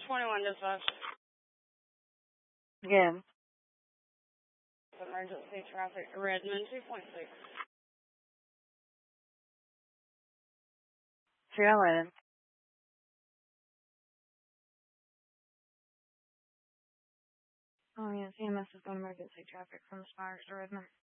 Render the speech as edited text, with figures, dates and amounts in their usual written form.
21 dispatch. Again. Emergency traffic, Redmond 2.6. See you later. Oh, yeah, CMS is going emergency traffic from Spires to Redmond.